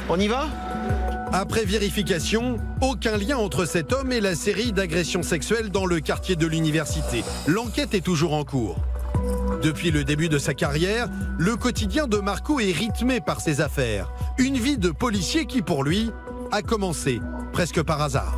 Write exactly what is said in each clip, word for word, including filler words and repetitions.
On y va? Après vérification, aucun lien entre cet homme et la série d'agressions sexuelles dans le quartier de l'université. L'enquête est toujours en cours. Depuis le début de sa carrière, le quotidien de Marco est rythmé par ses affaires. Une vie de policier qui, pour lui, a commencé presque par hasard.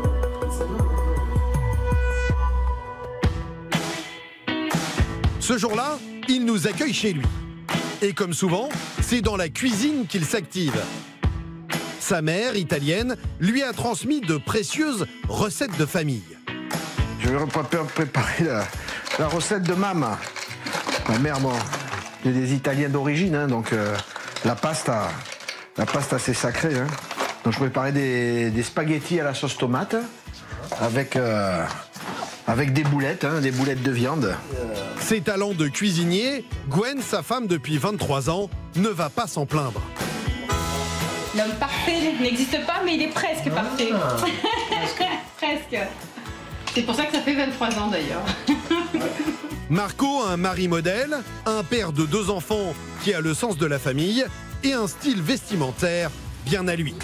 Ce jour-là, il nous accueille chez lui. Et comme souvent, c'est dans la cuisine qu'il s'active. Sa mère, italienne, lui a transmis de précieuses recettes de famille. Je vais préparer la, la recette de maman. Ma mère, bon, il y a des Italiens d'origine, hein, donc euh, la pasta, la pasta c'est sacré. Hein. Donc je préparais des, des spaghettis à la sauce tomate avec, euh, avec des boulettes, hein, des boulettes de viande. Ses talents de cuisinier, Gwen, sa femme depuis vingt-trois ans, ne va pas s'en plaindre. L'homme parfait n'existe pas, mais il est presque parfait. Ah. Presque. C'est pour ça que ça fait vingt-trois ans d'ailleurs. Marco, un mari modèle, un père de deux enfants qui a le sens de la famille et un style vestimentaire bien à lui.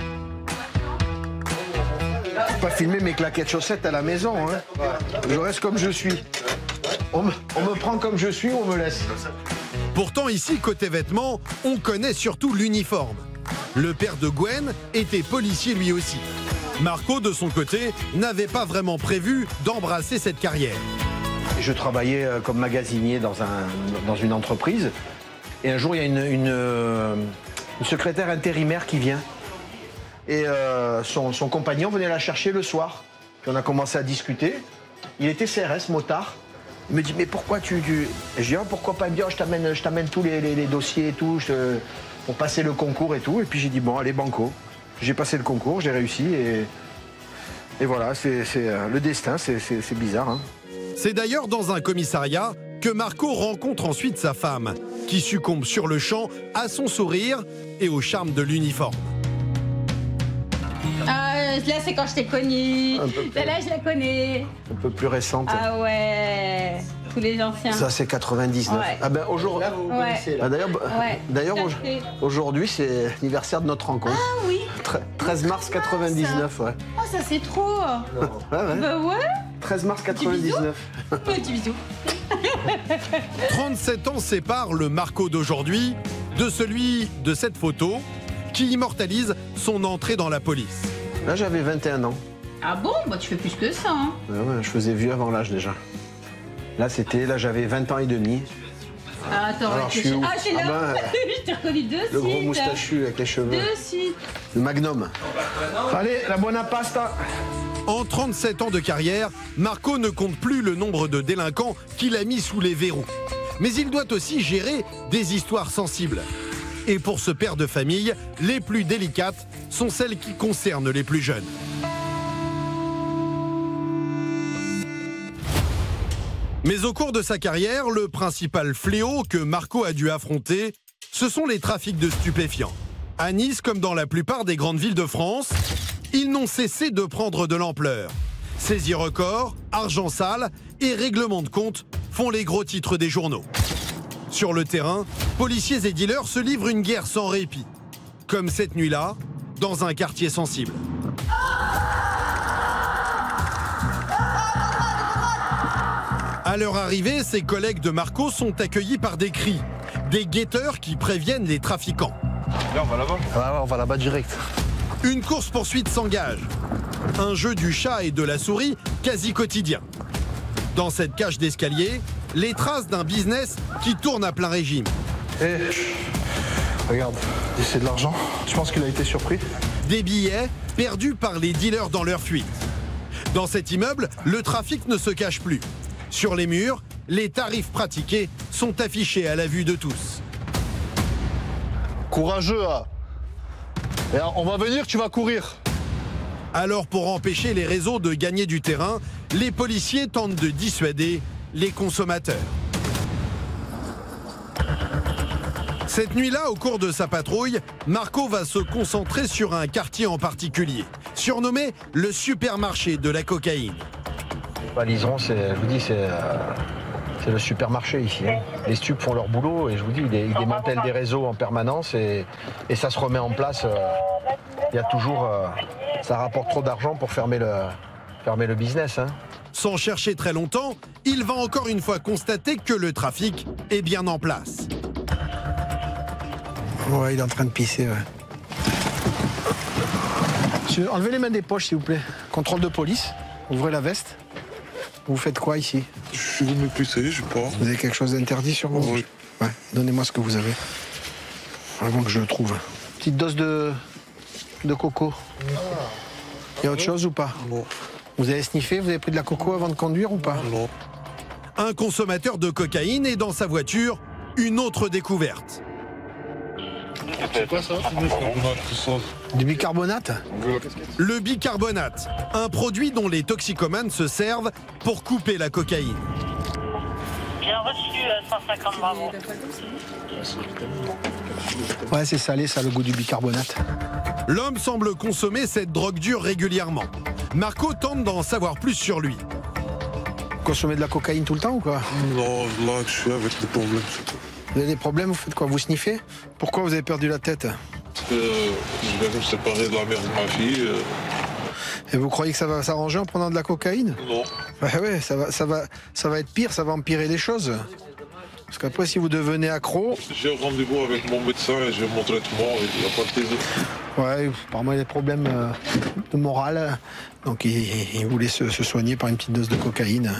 Je peux pas filmer mes claquettes chaussettes à la maison. Hein. Je reste comme je suis. On me, on me prend comme je suis ou on me laisse? Pourtant ici, côté vêtements, on connaît surtout l'uniforme. Le père de Gwen était policier lui aussi. Marco, de son côté, n'avait pas vraiment prévu d'embrasser cette carrière. Je travaillais comme magasinier dans, un, dans une entreprise. Et un jour, il y a une, une, une secrétaire intérimaire qui vient. Et euh, son, son compagnon venait la chercher le soir. Puis on a commencé à discuter. Il était C R S, motard. Il me dit, mais pourquoi tu... tu... Et je dis, ah, pourquoi pas bien, je t'amène, je t'amène tous les, les, les dossiers et tout, je, pour passer le concours et tout. Et puis j'ai dit, bon, allez, banco. J'ai passé le concours, j'ai réussi. Et, et voilà, c'est, c'est le destin, c'est, c'est, c'est bizarre. Hein. C'est d'ailleurs dans un commissariat que Marco rencontre ensuite sa femme, qui succombe sur le champ à son sourire et au charme de l'uniforme. Ah, là, c'est quand je t'ai connue. Là, je la connais. Un peu plus récente. Ah ouais, tous les anciens. Ça, c'est quatre-vingt-dix-neuf. Ouais. Ah ben aujourd'hui. Ouais. Ah, d'ailleurs, Ouais, d'ailleurs tout à fait. aujourd'hui, c'est l'anniversaire de notre rencontre. Ah oui. treize mars quatre-vingt-dix-neuf, ouais. Oh, ça c'est trop. Ouais, ouais. Bah ouais. treize mars quatre-vingt-dix-neuf. Petit bisou. trente-sept ans séparent le Marco d'aujourd'hui de celui de cette photo qui immortalise son entrée dans la police. Là, j'avais vingt et un ans. Ah bon? Bah tu fais plus que ça. Hein. Ouais, ouais, je faisais vieux avant l'âge déjà. Là, c'était, là, j'avais vingt ans et demi. Ah, attends, Alors, je suis où? Ah, c'est là. Ah ben, Je t'ai reconnu de suite. Le gros moustachu avec les cheveux. De suite. Le Magnum. Allez, la buona pasta. En trente-sept ans de carrière, Marco ne compte plus le nombre de délinquants qu'il a mis sous les verrous. Mais il doit aussi gérer des histoires sensibles. Et pour ce père de famille, les plus délicates sont celles qui concernent les plus jeunes. Mais au cours de sa carrière, le principal fléau que Marco a dû affronter, ce sont les trafics de stupéfiants. À Nice, comme dans la plupart des grandes villes de France, ils n'ont cessé de prendre de l'ampleur. Saisies records, argent sale et règlement de compte font les gros titres des journaux. Sur le terrain, policiers et dealers se livrent une guerre sans répit. Comme cette nuit-là, dans un quartier sensible. À leur arrivée, ses collègues de Marco sont accueillis par des cris. Des guetteurs qui préviennent les trafiquants. Là, on va là-bas. Ah ouais, on va là-bas direct. Une course-poursuite s'engage. Un jeu du chat et de la souris quasi quotidien. Dans cette cage d'escalier, les traces d'un business qui tourne à plein régime. Eh, regarde, c'est de l'argent. Je pense qu'il a été surpris. Des billets perdus par les dealers dans leur fuite. Dans cet immeuble, le trafic ne se cache plus. Sur les murs, les tarifs pratiqués sont affichés à la vue de tous. Courageux, hein. Et on va venir, tu vas courir. Alors, pour empêcher les réseaux de gagner du terrain, les policiers tentent de dissuader les consommateurs. Cette nuit-là, au cours de sa patrouille, Marco va se concentrer sur un quartier en particulier, surnommé le supermarché de la cocaïne. Bah, Liseron, c'est, je vous dis, c'est, euh, C'est le supermarché ici. Hein. Les stupes font leur boulot et je vous dis, ils, dé- ils démantèlent des réseaux en permanence et, et ça se remet en place. euh, Il y a toujours... euh, ça rapporte trop d'argent pour fermer le, fermer le business. Hein. Sans chercher très longtemps, il va encore une fois constater que le trafic est bien en place. Ouais, il est en train de pisser, ouais. Monsieur, enlevez les mains des poches, s'il vous plaît. Contrôle de police. Ouvrez la veste. Vous faites quoi ici? Je suis venu pisser, je sais pas. Vous avez quelque chose d'interdit sur vous? Oui. Ouais, donnez-moi ce que vous avez. Avant que je le trouve. Petite dose de, de coco. Il y a autre chose ou pas? Non, Vous avez sniffé? Vous avez pris de la coco avant de conduire ou pas? non. Un consommateur de cocaïne et dans sa voiture, une autre découverte. C'est quoi ça? Tout ça. Du bicarbonate? Le bicarbonate, un produit dont les toxicomanes se servent pour couper la cocaïne. Bien reçu, euh, cent cinquante, bravo. Ouais, c'est salé, ça, le goût du bicarbonate. L'homme semble consommer cette drogue dure régulièrement. Marco tente d'en savoir plus sur lui. Vous consommez de la cocaïne tout le temps ou quoi? Non, là, je suis avec des problèmes. c'est tout. Vous avez des problèmes? Vous faites quoi? Vous sniffez? Pourquoi vous avez perdu la tête? Parce que euh, je vais me séparer de la mère de ma fille. euh, Et vous croyez que ça va s'arranger en prenant de la cocaïne? Non. Ouais, ouais, ça va, ça va, ça va être pire, ça va empirer les choses. Parce qu'après, si vous devenez accro, J'ai rendez-vous avec mon médecin et j'ai mon traitement et il n'y a pas de thésée. ouais, apparemment il y a des problèmes euh, de morale. Donc il, il voulait se, se soigner par une petite dose de cocaïne.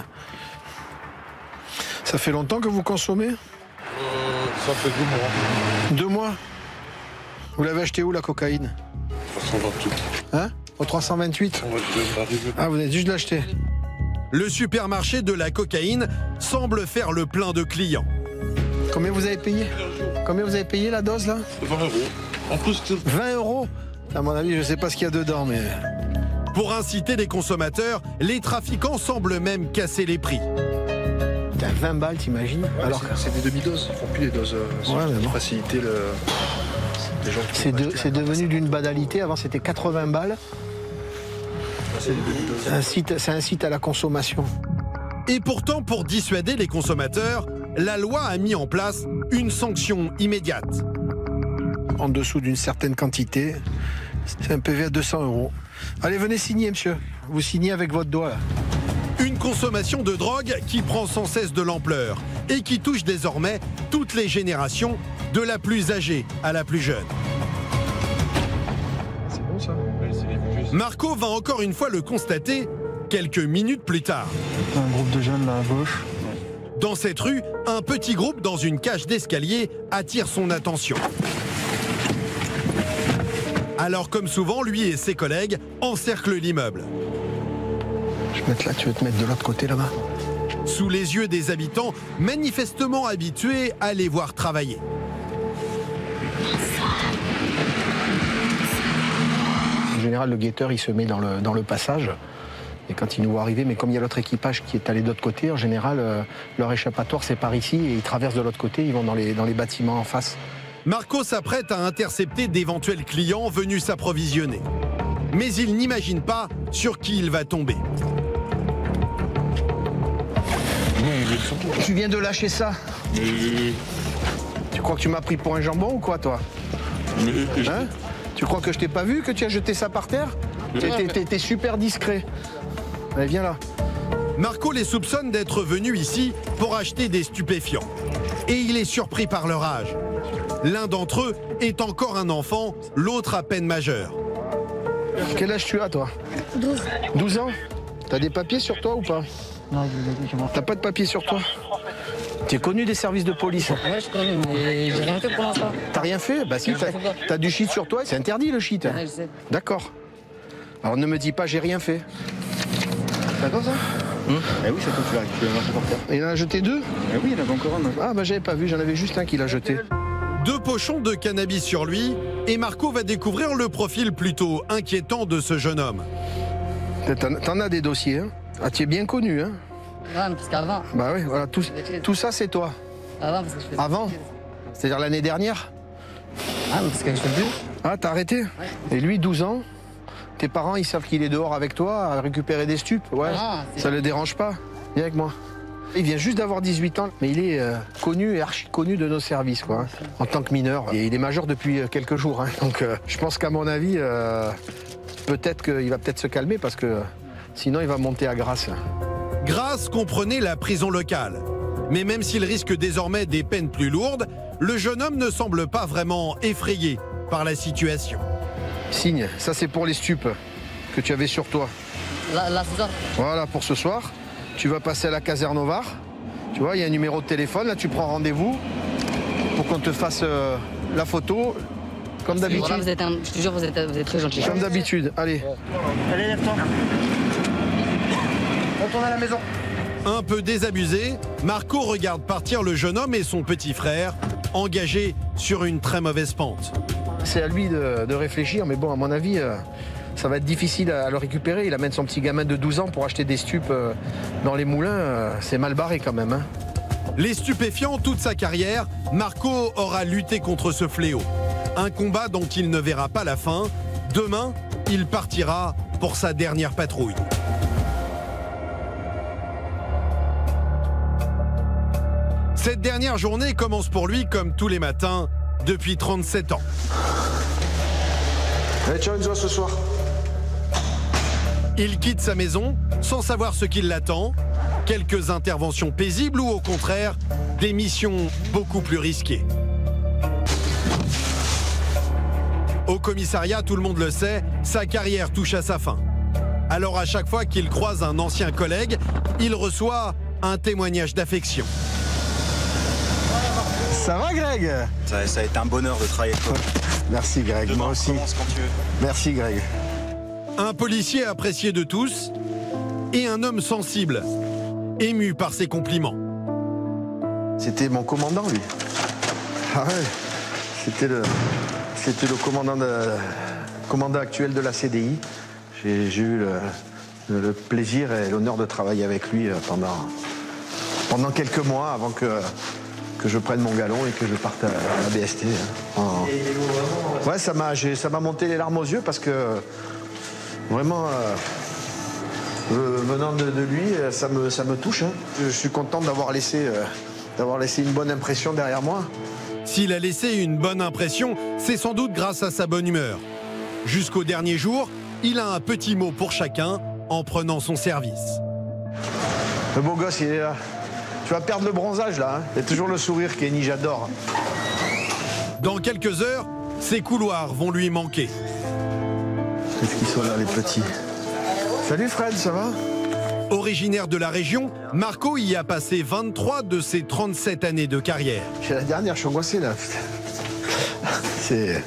Ça fait longtemps que vous consommez? Euh, ça fait deux mois. Deux mois? Vous l'avez acheté où la cocaïne? trois cent vingt-huit. Hein? Au trois cent vingt-huit? On va juste arriver. Ah, vous avez juste l'acheter. Le supermarché de la cocaïne semble faire le plein de clients. Combien vous avez payé? Combien vous avez payé la dose là? vingt euros. En plus, tu- vingt euros? À mon avis, je sais pas ce qu'il y a dedans, mais... Pour inciter les consommateurs, les trafiquants semblent même casser les prix. T'as vingt balles, t'imagines? Alors que c'est des demi-doses, ils font plus des doses. euh, c'est Ouais, juste mais pour bon. faciliter le. Les gens qui c'est vont de- acheter c'est un devenu d'une banalité. Avant, c'était quatre-vingts balles. C'est des demi-doses. Ça incite, ça incite à la consommation. Et pourtant, pour dissuader les consommateurs, la loi a mis en place une sanction immédiate. En dessous d'une certaine quantité, c'est un P V à deux cents euros. Allez, venez signer, monsieur. Vous signez avec votre doigt, là. Une consommation de drogue qui prend sans cesse de l'ampleur et qui touche désormais toutes les générations, de la plus âgée à la plus jeune. C'est bon ça? Marco va encore une fois le constater quelques minutes plus tard. Un groupe de jeunes là à gauche. Dans cette rue, un petit groupe dans une cage d'escalier attire son attention. Alors, comme souvent, lui et ses collègues encerclent l'immeuble. Je vais te mettre là, tu veux te mettre de l'autre côté, là-bas? Sous les yeux des habitants, manifestement habitués à les voir travailler. En général, le guetteur, il se met dans le, dans le passage. Et quand ils nous voient arriver, mais comme il y a l'autre équipage qui est allé de l'autre côté, en général, euh, leur échappatoire, c'est par ici, et ils traversent de l'autre côté, ils vont dans les, dans les bâtiments en face. Marco s'apprête à intercepter d'éventuels clients venus s'approvisionner. Mais il n'imagine pas sur qui il va tomber. Tu viens de lâcher ça? Mais, Tu crois que tu m'as pris pour un jambon ou quoi, toi? mais je- Hein? Tu crois que je t'ai pas vu, que tu as jeté ça par terre? T'es- t'es- T'es t'es super discret. Allez, viens là. Marco les soupçonne d'être venus ici pour acheter des stupéfiants. Et il est surpris par leur âge. L'un d'entre eux est encore un enfant, l'autre à peine majeur. Quel âge tu as, toi? douze. douze ans? T'as des papiers sur toi ou pas? Non, je, je m'en T'as pas de papiers sur toi? T'es connu des services de police? Ouais, je connais, mais j'ai rien fait pour l'instant. T'as rien fait? Bah si, t'as t'as du shit sur toi, c'est interdit le shit. Ouais, je sais. D'accord. Alors ne me dis pas j'ai rien fait. D'accord ça? Eh oui, c'est toi tu l'as tu l'as marché par terre. Il en a jeté deux? Eh oui, il y en avait encore un. Ah bah j'avais pas vu, j'en avais juste un qui l'a jeté. Deux pochons de cannabis sur lui, et Marco va découvrir le profil plutôt inquiétant de ce jeune homme. T'en t'en as des dossiers, hein? Ah, tu es bien connu, hein? Non, parce qu'avant, Bah oui, voilà, tout, tout ça c'est toi. avant, parce que je fais Avant? C'est-à-dire l'année dernière? Ah, mais parce que je fais plus. Ah, t'as arrêté? Et lui, douze ans? Tes parents, ils savent qu'il est dehors avec toi à récupérer des stupes? Ouais. Ah, c'est- Ça le dérange pas? Viens avec moi. Il vient juste d'avoir dix-huit ans, mais il est euh, connu et archi connu de nos services, quoi, hein, en tant que mineur. Et il est majeur depuis quelques jours, hein, donc euh, je pense qu'à mon avis, euh, peut-être qu'il va peut-être se calmer parce que sinon il va monter à Grasse. Grasse comprenait la prison locale. Mais même s'il risque désormais des peines plus lourdes, le jeune homme ne semble pas vraiment effrayé par la situation. Signe, ça c'est pour les stupes que tu avais sur toi. Là, là c'est ça. Voilà, pour ce soir, tu vas passer à la caserne au Var. Tu vois, il y a un numéro de téléphone, là tu prends rendez-vous pour qu'on te fasse euh, la photo, comme d'habitude. Voilà, vous êtes un, je te jure, vous êtes, vous êtes très gentil. Comme d'habitude, allez. Allez, lève-toi. Retourne à la maison. Un peu désabusé, Marco regarde partir le jeune homme et son petit frère, engagés sur une très mauvaise pente. C'est à lui de, de réfléchir, mais bon, à mon avis, euh, ça va être difficile à, à le récupérer. Il amène son petit gamin de douze ans pour acheter des stupes euh, dans les moulins. Euh, c'est mal barré quand même, hein. Les stupéfiants, toute sa carrière, Marco aura lutté contre ce fléau. Un combat dont il ne verra pas la fin. Demain, il partira pour sa dernière patrouille. Cette dernière journée commence pour lui comme tous les matins depuis trente-sept ans. Allez, ciao, Enzo, ce soir. Il quitte sa maison sans savoir ce qui l'attend. Quelques interventions paisibles ou au contraire, des missions beaucoup plus risquées. Au commissariat, tout le monde le sait, sa carrière touche à sa fin. Alors à chaque fois qu'il croise un ancien collègue, il reçoit un témoignage d'affection. Ça va, Greg? Ça, ça a été un bonheur de travailler avec toi. Merci, Greg. Demain, Moi aussi. commence quand tu veux. Merci, Greg. Un policier apprécié de tous et un homme sensible, ému par ses compliments. C'était mon commandant, lui. Ah ouais. C'était le, c'était le commandant, de, commandant actuel de la C D I. J'ai, j'ai eu le, le plaisir et l'honneur de travailler avec lui pendant, pendant quelques mois avant que, que je prenne mon galon et que je parte à la B S T. En... Ouais, ça m'a, j'ai, ça m'a monté les larmes aux yeux parce que vraiment, euh, venant de, de lui, ça me, ça me touche. Hein. Je suis content d'avoir laissé, euh, d'avoir laissé une bonne impression derrière moi. S'il a laissé une bonne impression, c'est sans doute grâce à sa bonne humeur. Jusqu'au dernier jour, il a un petit mot pour chacun en prenant son service. Le beau gosse, il est là. Tu vas perdre le bronzage, là. Hein. Il y a toujours le sourire, Kenny, j'adore. Dans quelques heures, ses couloirs vont lui manquer. Qu'est-ce qu'ils sont là, les petits? Salut Fred, ça va? Originaire de la région, Marco y a passé vingt-trois de ses trente-sept années de carrière. C'est la dernière, je suis angoissé, là. C'est...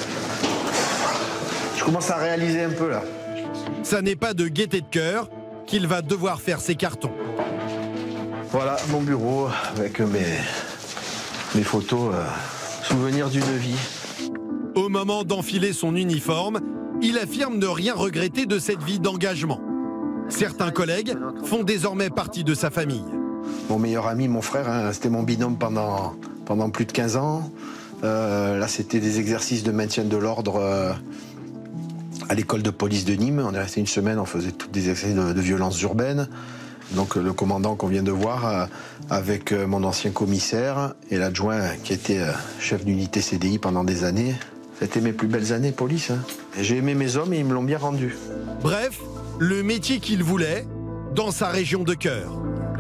Je commence à réaliser un peu, là. Ça n'est pas de gaieté de cœur qu'il va devoir faire ses cartons. Voilà, mon bureau, avec mes, mes photos, euh, souvenirs d'une vie. Au moment d'enfiler son uniforme, il affirme ne rien regretter de cette vie d'engagement. Certains collègues font désormais partie de sa famille. Mon meilleur ami, mon frère, hein, c'était mon binôme pendant, pendant plus de quinze ans. Euh, là, c'était des exercices de maintien de l'ordre euh, à l'école de police de Nîmes. On est resté une semaine, on faisait toutes des exercices de, de violence urbaine. Donc le commandant qu'on vient de voir, euh, avec euh, mon ancien commissaire et l'adjoint qui était euh, chef d'unité C D I pendant des années. C'était mes plus belles années, police. Hein. J'ai aimé mes hommes et ils me l'ont bien rendu. Bref, le métier qu'il voulait dans sa région de cœur.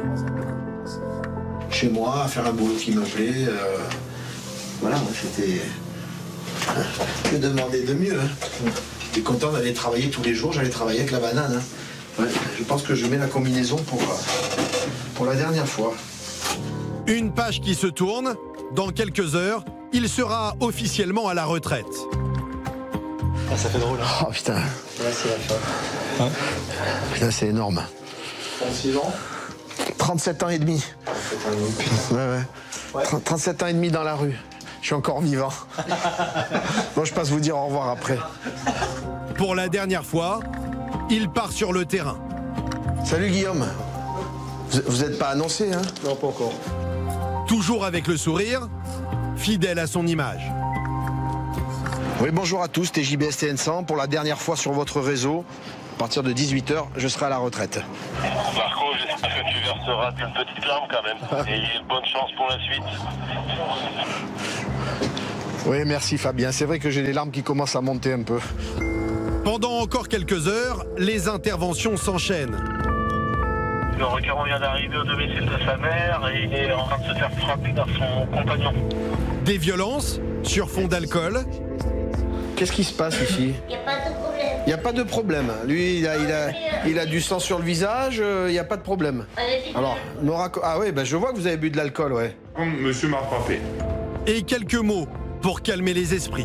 Chez moi, faire un boulot qui me plaît. Euh, voilà, moi c'était... Que demander de mieux. Hein. J'étais content d'aller travailler tous les jours, j'allais travailler avec la banane. Hein. Ouais, je pense que je mets la combinaison pour, pour la dernière fois. Une page qui se tourne. Dans quelques heures, il sera officiellement à la retraite. Ah, ça fait drôle. Hein. Oh putain. Là, c'est la fin. Hein? Putain, c'est énorme. trente-six ans trente-sept ans et demi. trente-sept ans et demi. Ouais, ouais. ouais. trente-sept ans et demi dans la rue. Je suis encore vivant. Bon, je passe vous dire au revoir après. Pour la dernière fois, il part sur le terrain. Salut Guillaume. Vous n'êtes pas annoncé, hein? Non, pas encore. Toujours avec le sourire, fidèle à son image. Oui, bonjour à tous, c'était J B S T N cent pour la dernière fois sur votre réseau. À partir de dix-huit heures, je serai à la retraite. Marco, j'espère Parce que tu verseras une petite larme quand même. Et bonne chance pour la suite. Oui, merci Fabien. C'est vrai que j'ai les larmes qui commencent à monter un peu. Pendant encore quelques heures, les interventions s'enchaînent. Le requérant vient d'arriver au domicile de sa mère et il est en train de se faire frapper par son compagnon. Des violences sur fond d'alcool. Qu'est-ce qui se passe ici? Il n'y a pas de problème. Il n'y a pas de problème. Lui, il a, il a, il a du sang sur le visage, il n'y a pas de problème. Alors, Nora... Ah oui, ben je vois que vous avez bu de l'alcool, ouais. Monsieur m'a frappé. Et quelques mots pour calmer les esprits.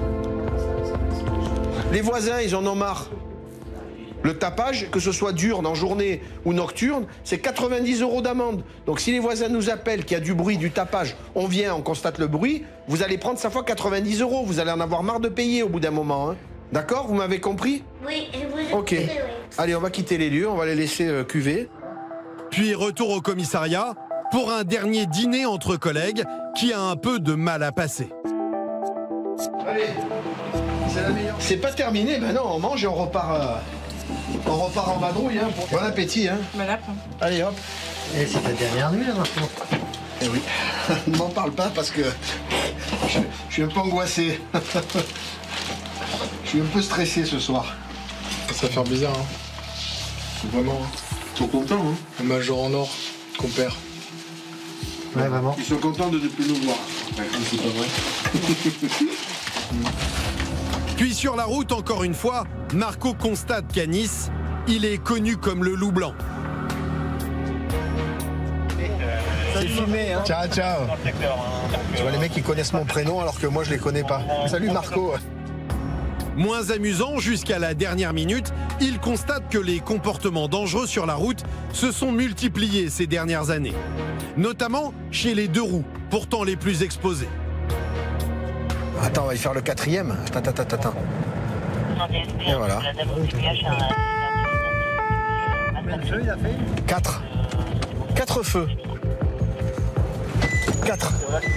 Les voisins, ils en ont marre. Le tapage, que ce soit diurne, en journée ou nocturne, c'est quatre-vingt-dix euros d'amende. Donc si les voisins nous appellent qu'il y a du bruit, du tapage, on vient, on constate le bruit, vous allez prendre sa fois quatre-vingt-dix euros. Vous allez en avoir marre de payer au bout d'un moment. Hein. D'accord? Vous m'avez compris? Oui, je vous ai Ok. compris, oui. Allez, on va quitter les lieux, on va les laisser euh, cuver. Puis retour au commissariat pour un dernier dîner entre collègues qui a un peu de mal à passer. Allez, c'est la meilleure. C'est pas terminé, ben non, on mange et on repart... Euh... On repart en vadrouille, hein. Bon appétit, hein. Voilà. Allez, hop. Et c'est ta dernière nuit, là, maintenant. Eh oui. Ne m'en parle pas parce que je, je suis un peu angoissé. Je suis un peu stressé ce soir. Ça va faire bizarre, hein. Vraiment. Ils sont contents, hein. Le major en or qu'on perd. Ouais, vraiment. Ils sont contents de ne plus nous voir. Ouais, c'est pas vrai. Puis sur la route, encore une fois, Marco constate qu'à Nice, il est connu comme le loup blanc. C'est filmé, hein. Ciao, ciao. Tu vois, les mecs, ils connaissent mon prénom alors que moi, je les connais pas. Salut, Marco. Moins amusant, jusqu'à la dernière minute, il constate que les comportements dangereux sur la route se sont multipliés ces dernières années. Notamment chez les deux roues, pourtant les plus exposés. Attends, on va y faire le quatrième. Attends, attends, attends, attends. Et voilà. Quatre. Quatre feux. Quatre.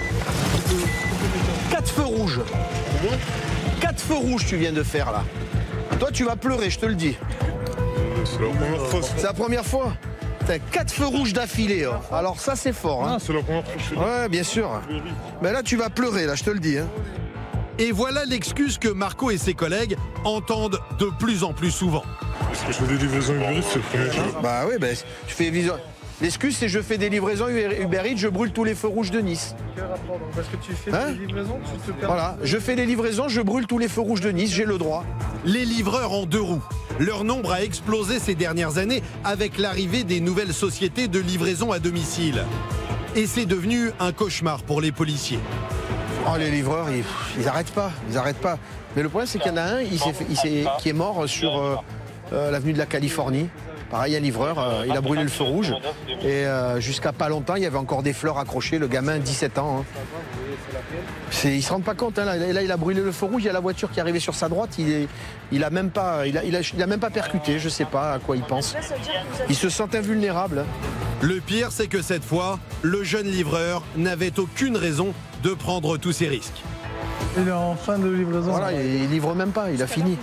Quatre feux rouges. Quatre feux rouges tu viens de faire là. Toi tu vas pleurer, je te le dis. C'est la première fois. C'est la première fois. T'as quatre feux rouges d'affilée. Hein. Alors ça c'est fort. Hein. Ah, c'est la première fois que je fais. Ouais, bien sûr. Mais là tu vas pleurer, là, je te le dis. Hein. Et voilà l'excuse que Marco et ses collègues entendent de plus en plus souvent. Est-ce que je fais des livraisons Uber Eats, c'est le premier jour? Bah oui, bah, tu fais viso- L'excuse, c'est je fais des livraisons Uber Eats, je brûle tous les feux rouges de Nice. Quel rapport donc? Parce que tu fais Hein des livraisons, tu te perds. Voilà, je fais des livraisons, je brûle tous les feux rouges de Nice, j'ai le droit. Les livreurs en deux roues. Leur nombre a explosé ces dernières années avec l'arrivée des nouvelles sociétés de livraison à domicile. Et c'est devenu un cauchemar pour les policiers. Oh, les livreurs, ils, ils arrêtent pas, ils arrêtent pas. Mais le problème, c'est qu'il y en a un il s'est fait- il s'est- qui est mort sur euh, euh, l'avenue de la Californie. Pareil, un livreur, euh, il a brûlé le feu rouge. Et euh, jusqu'à pas longtemps, il y avait encore des fleurs accrochées. Le gamin, dix-sept ans. Hein. C'est, ils se rendent pas compte. Hein, là, là, il a brûlé le feu rouge. Il y a la voiture qui est arrivée sur sa droite. Il, est, il a même pas, il a, il a, il a même pas percuté. Je sais pas à quoi il pense. Il se sent invulnérable. Le pire, c'est que cette fois, le jeune livreur n'avait aucune raison de prendre tous ces risques. Il est en fin de livraison. Voilà, il, il livre même pas. Il a fini.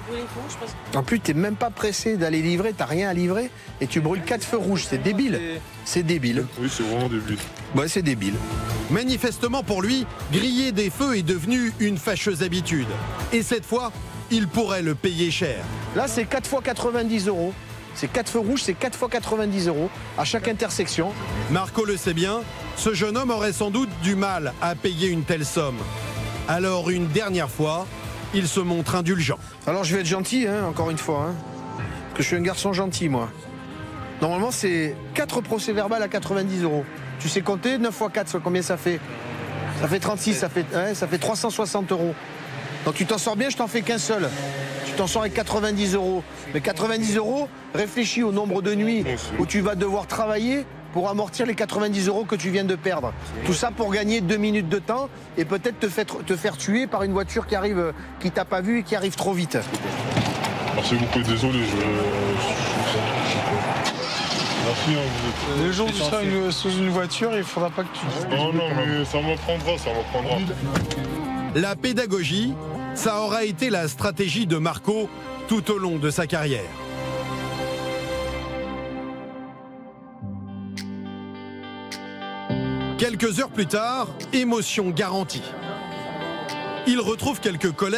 En plus, t'es même pas pressé d'aller livrer. T'as rien à livrer et tu brûles quatre feux rouges. C'est débile. C'est débile. Oui, c'est vraiment débile. Ouais, c'est débile. Manifestement pour lui, griller des feux est devenu une fâcheuse habitude. Et cette fois, il pourrait le payer cher. Là, c'est quatre fois quatre-vingt-dix euros. C'est quatre feux rouges, c'est quatre fois quatre-vingt-dix euros à chaque intersection. Marco le sait bien, ce jeune homme aurait sans doute du mal à payer une telle somme. Alors une dernière fois, il se montre indulgent. Alors, je vais être gentil, hein, encore une fois. Hein, parce que je suis un garçon gentil, moi. Normalement, c'est quatre procès-verbal à quatre-vingt-dix euros. Tu sais compter, neuf fois quatre, combien ça fait? Ça fait trente-six, ça fait, ouais, ça fait trois cent soixante euros. Donc tu t'en sors bien, je t'en fais qu'un seul. Tu t'en sors avec quatre-vingt-dix euros. Mais quatre-vingt-dix euros, réfléchis au nombre de nuits où tu vas devoir travailler pour amortir les quatre-vingt-dix euros que tu viens de perdre. Tout ça pour gagner deux minutes de temps et peut-être te faire, te faire tuer par une voiture qui arrive, qui t'a pas vu et qui arrive trop vite. Merci beaucoup, désolé, je... Merci, hein, vous êtes... Le jour où tu seras une- sous une voiture, il faudra pas que tu... Non, non, mais ça m'apprendra, ça m'apprendra. La pédagogie, ça aura été la stratégie de Marco tout au long de sa carrière. Quelques heures plus tard, émotion garantie. Il retrouve quelques collègues